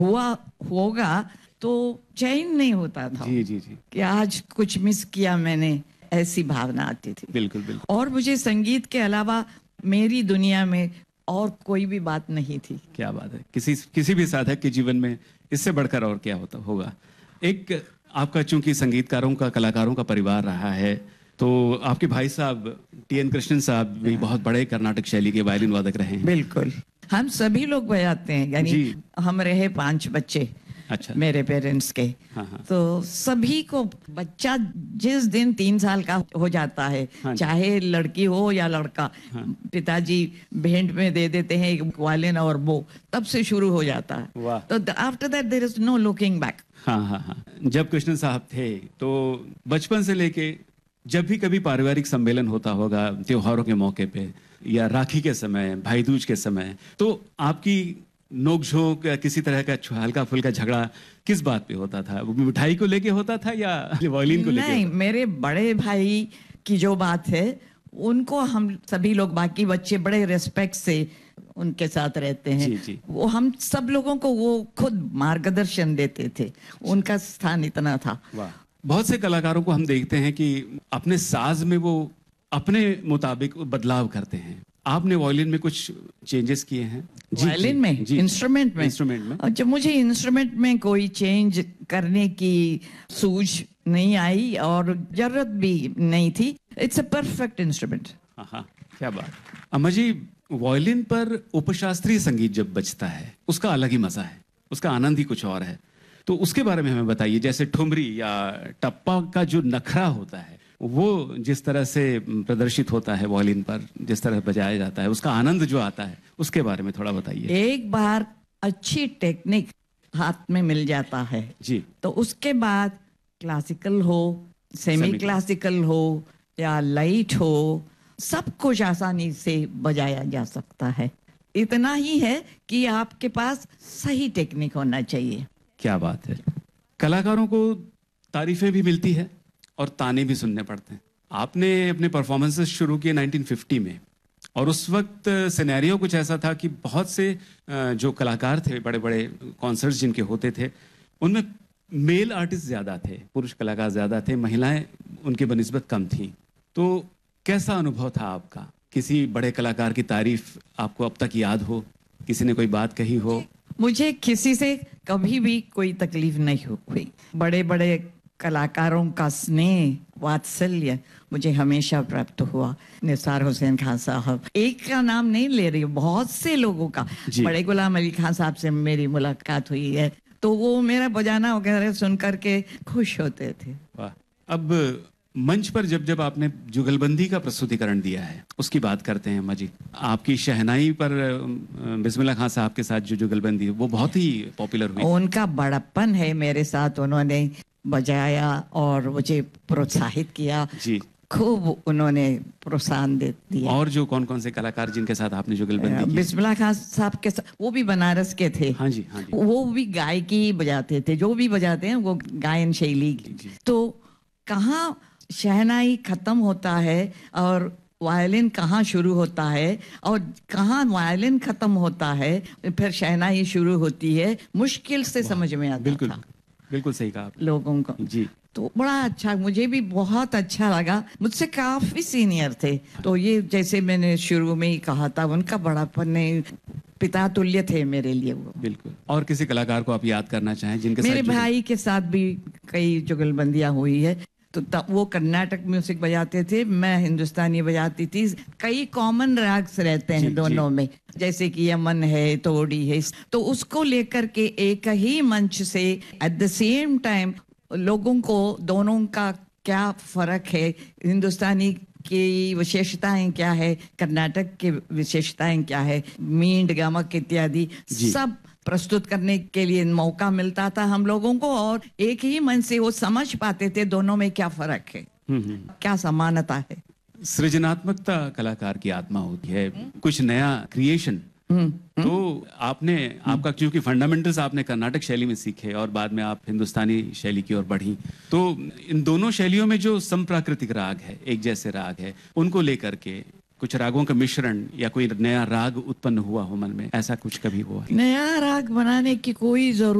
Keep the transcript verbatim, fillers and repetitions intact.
हुआ होगा तो चैन नहीं होता था। जी जी जी कि आज कुछ मिस किया मैंने, ऐसी भावना आती थी। बिल्कुल बिल्कुल। और मुझे संगीत के अलावा मेरी दुनिया में और कोई भी बात नहीं थी। क्या बात है, किसी किसी भी साधक के जीवन में इससे बढ़कर और क्या होता होगा। एक आपका चूंकि संगीतकारों का, कलाकारों का परिवार रहा है, तो आपके भाई साहब टी एन कृष्णन साहब भी बहुत बड़े कर्नाटक शैली के वायलिन वादक रहे हैं। बिल्कुल, हम सभी लोग बजाते हैं, यानी जी। हम रहे पांच बच्चे। अच्छा। मेरे पेरेंट्स के। हाँ हाँ। तो सभी को, बच्चा जिस दिन तीन साल का हो जाता है, हाँ जी। चाहे लड़की हो या लड़का, हाँ। पिताजी भेंट में दे देते हैं एक वायलिन और वो, तब से शुरू हो जाता है। वाह। तो after that there is no looking back. हाँ हाँ हाँ। जब कृष्णन साहब थे तो बचपन से लेके जब भी कभी पारिवारिक सम्मेलन होता होगा, त्योहारों के मौके पे या राखी के समय, भाई दूज के समय, तो आपकी नोक-झोंक या किसी तरह का हल्का फुल्का झगड़ा किस बात पे होता था? वो मिठाई को लेके होता था या वायलिन को लेके? नहीं, होता? मेरे बड़े भाई की जो बात है, उनको हम सभी लोग, बाकी बच्चे बड़े रिस्पेक्ट से उनके साथ रहते हैं। जी, जी। वो हम सब लोगों को वो खुद मार्गदर्शन देते थे, उनका स्थान इतना था। वाह। बहुत से कलाकारों को हम देखते हैं कि अपने साज में वो अपने मुताबिक बदलाव करते हैं। आपने वायलिन में कुछ चेंजेस किए हैं? जी, वायलिन जी, में, जी, इंस्ट्रूमेंट में इंस्ट्रूमेंट में। अच्छा, मुझे इंस्ट्रूमेंट में कोई चेंज करने की सूझ नहीं आई और जरूरत भी नहीं थी। It's a perfect instrument. हाँ हाँ, क्या बात। अम्मा जी, वायलिन पर उपशास्त्रीय संगीत जब बजता है, उसका अलग ही मजा है, उसका आनंद ही कुछ और है। तो उसके बारे में हमें बताइए, जैसे ठुमरी या टप्पा का जो नखरा होता है, वो जिस तरह से प्रदर्शित होता है वायलिन पर, जिस तरह बजाया जाता है, उसका आनंद जो आता है, उसके बारे में थोड़ा बताइए। एक बार अच्छी टेक्निक हाथ में मिल जाता है जी। तो उसके बाद क्लासिकल हो, सेमी क्लासिकल हो या लाइट हो, सब कुछ आसानी से बजाया जा सकता है। इतना ही है कि आपके पास सही टेक्निक होना चाहिए। क्या बात है। कलाकारों को तारीफें भी मिलती है और ताने भी सुनने पड़ते हैं। आपने अपने परफॉर्मेंसेस शुरू किए नाइनटीन फिफ्टी में, और उस वक्त सिनेरियो कुछ ऐसा था कि बहुत से जो कलाकार थे, बड़े बड़े कॉन्सर्ट्स जिनके होते थे, उनमें मेल आर्टिस्ट ज़्यादा थे, पुरुष कलाकार ज़्यादा थे, महिलाएं उनकी बनिस्बत कम थी। तो कैसा अनुभव था आपका? किसी बड़े कलाकार की तारीफ आपको अब तक याद हो, किसी ने कोई बात कही हो? मुझे किसी से कभी भी कोई तकलीफ नहीं हुई। बड़े बड़े कलाकारों का स्नेह, वात्सल्य मुझे हमेशा प्राप्त हुआ। निसार हुसैन खान साहब, एक का नाम नहीं ले रही, बहुत से लोगों का। बड़े गुलाम अली खान साहब से मेरी मुलाकात हुई है, तो वो मेरा बजाना वगैरह सुन करके खुश होते थे। वाह। अब मंच पर जब जब आपने जुगलबंदी का प्रस्तुतिकरण दिया है, उसकी बात करते हैं अम्मा जी। आपकी शहनाई पर बिस्मिल्लाह खान साहब के साथ जो जुगलबंदी, वो बहुत ही पॉपुलर हुई। उनका बड़प्पन है मेरे साथ, उन्होंने बजाया और मुझे प्रोत्साहित किया जी। खूब उन्होंने प्रोत्साहन दे दिया। और जो कौन कौन से कलाकार जिनके साथ आपने जुगलबंदी की? बिस्मिल्लाह खान साहब के साथ, वो भी बनारस के थे। हाँ जी, हाँ जी। वो भी गायकी बजाते थे, जो भी बजाते हैं वो गायन शैली। तो कहाँ शहनाई खत्म होता है और वायलिन कहाँ शुरू होता है, और कहाँ वायलिन खत्म होता है फिर शहनाई शुरू होती है, मुश्किल से समझ में आता बिल्कुल, था। बिल्कुल सही कहा आपने। लोगों को जी। तो बड़ा अच्छा, मुझे भी बहुत अच्छा लगा। मुझसे काफी सीनियर थे, तो ये जैसे मैंने शुरू में ही कहा था, उनका बड़ापन ने पिता तुल्य थे मेरे लिए वो। बिल्कुल। और किसी कलाकार को आप याद करना चाहें जिनके मेरे साथ? भाई के साथ भी कई जुगलबंदियां हुई है। तो वो कर्नाटक म्यूजिक बजाते थे, मैं हिंदुस्तानी बजाती थी। कई कॉमन राग्स रहते हैं दोनों में, जैसे कि यमन है, तोड़ी है, तो उसको लेकर के एक ही मंच से एट द सेम टाइम लोगों को दोनों का क्या फर्क है, हिंदुस्तानी की विशेषताएं क्या है, कर्नाटक की विशेषताएं क्या है, मींड, गमक इत्यादि सब प्रस्तुत करने के लिए मौका मिलता था हम लोगों को, और एक ही मन से वो समझ पाते थे दोनों में क्या फर्क है, क्या समानता है। सृजनात्मकता कलाकार की आत्मा होती है, कुछ नया क्रिएशन। तो आपने, आपका क्योंकि फंडामेंटल्स आपने कर्नाटक शैली में सीखे और बाद में आप हिंदुस्तानी शैली की ओर बढ़ी, तो इन दोनों शैलियों में जो समप्राकृतिक राग है, एक जैसे राग है, उनको लेकर के कुछ रागों का मिश्रण या कोई नया राग उत्पन्न हुआ हो मन में, ऐसा कुछ कभी हुआ? नया राग बनाने की कोई जरूरत